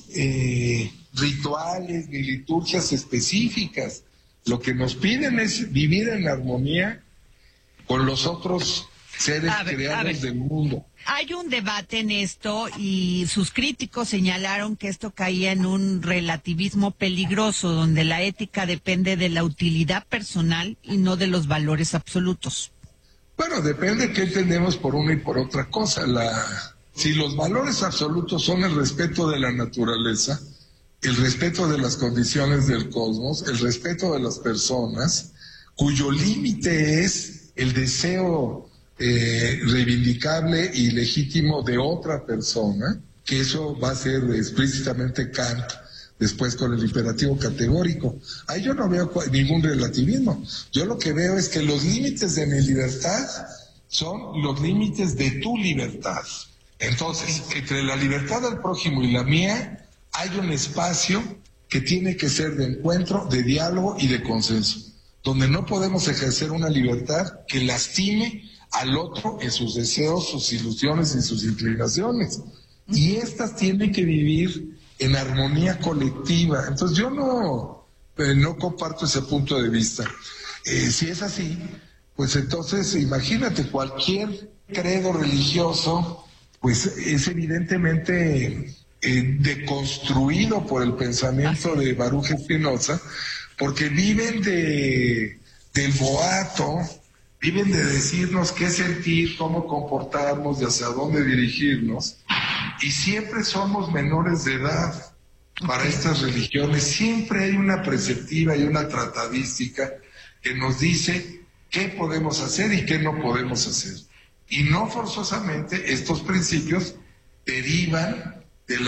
rituales ni liturgias específicas. Lo que nos piden es vivir en armonía con los otros seres creados del mundo. Hay un debate en esto y sus críticos señalaron que esto caía en un relativismo peligroso, donde la ética depende de la utilidad personal y no de los valores absolutos. Bueno, depende de qué entendemos por una y por otra cosa. Si los valores absolutos son el respeto de la naturaleza, el respeto de las condiciones del cosmos, el respeto de las personas, cuyo límite es el deseo reivindicable y legítimo de otra persona, que eso va a ser explícitamente Kant después con el imperativo categórico. Ahí yo no veo ningún relativismo. Yo lo que veo es que los límites de mi libertad son los límites de tu libertad. Entonces, entre la libertad del prójimo y la mía, hay un espacio que tiene que ser de encuentro, de diálogo y de consenso, donde no podemos ejercer una libertad que lastime al otro en sus deseos, sus ilusiones y sus inclinaciones. Y estas tienen que vivir en armonía colectiva. Entonces yo no comparto ese punto de vista. Si es así, pues entonces imagínate, cualquier credo religioso pues es evidentemente deconstruido por el pensamiento de Baruch Spinoza, porque viven del boato, viven de decirnos qué sentir, cómo comportarnos y hacia dónde dirigirnos, y siempre somos menores de edad para estas religiones. Siempre hay una preceptiva y una tratadística que nos dice qué podemos hacer y qué no podemos hacer. Y no forzosamente estos principios derivan de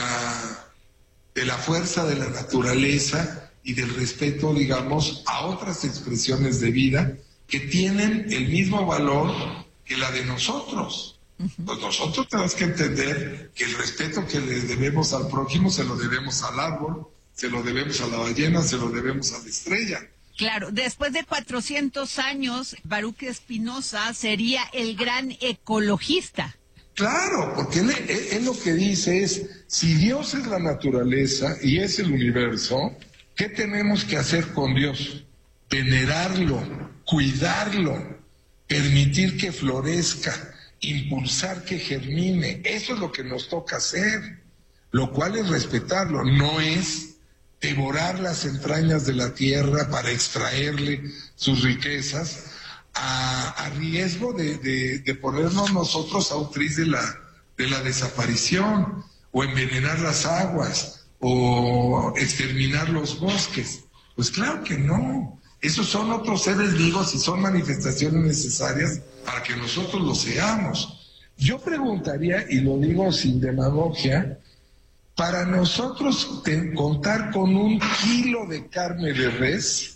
la fuerza de la naturaleza y del respeto, digamos, a otras expresiones de vida que tienen el mismo valor que la de nosotros. Pues nosotros tenemos que entender que el respeto que le debemos al prójimo se lo debemos al árbol, se lo debemos a la ballena, se lo debemos a la estrella. Claro, después de 400 años, Baruch Spinoza sería el gran ecologista. Claro, porque él lo que dice es, si Dios es la naturaleza y es el universo, ¿qué tenemos que hacer con Dios? Venerarlo, cuidarlo, permitir que florezca, impulsar que germine. Eso es lo que nos toca hacer, lo cual es respetarlo, no es devorar las entrañas de la tierra para extraerle sus riquezas a riesgo de ponernos nosotros a un tris de la desaparición, o envenenar las aguas, o exterminar los bosques. Pues claro que no. Esos son otros seres vivos y son manifestaciones necesarias para que nosotros lo seamos. Yo preguntaría, y lo digo sin demagogia, para nosotros contar con 1 kilo de carne de res,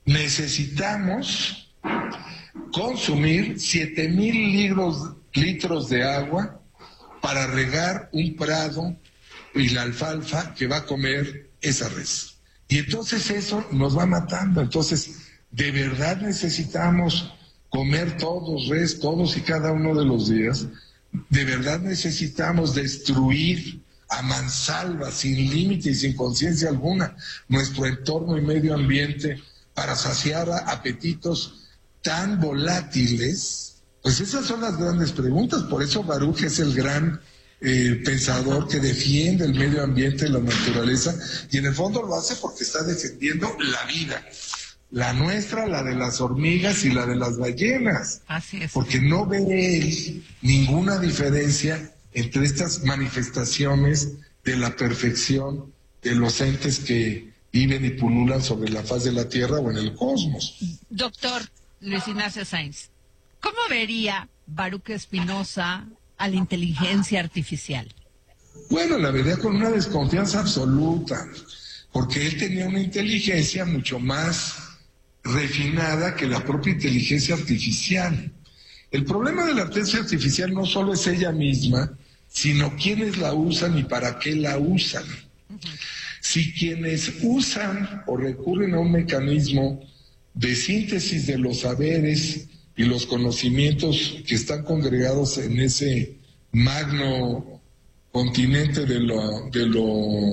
necesitamos consumir 7,000 litros de agua para regar un prado y la alfalfa que va a comer esa res. Y entonces eso nos va matando. Entonces, de verdad necesitamos comer todos res, todos y cada uno de los días. De verdad necesitamos destruir a mansalva, sin límite y sin conciencia alguna, nuestro entorno y medio ambiente para saciar apetitos tan volátiles. Pues esas son las grandes preguntas. Por eso Baruch es el gran pensador que defiende el medio ambiente y la naturaleza, y en el fondo lo hace porque está defendiendo la vida, la nuestra, la de las hormigas y la de las ballenas. Así es. Porque no ve él ninguna diferencia entre estas manifestaciones de la perfección de los entes que viven y pululan sobre la faz de la Tierra o en el cosmos. Doctor Luis Ignacio Sáenz, ¿cómo vería Baruch Spinoza a la inteligencia artificial? Bueno, la vería con una desconfianza absoluta, porque él tenía una inteligencia mucho más refinada que la propia inteligencia artificial. El problema de la inteligencia artificial no solo es ella misma, sino quienes la usan y para qué la usan. Si quienes usan o recurren a un mecanismo de síntesis de los saberes y los conocimientos que están congregados en ese magno continente de lo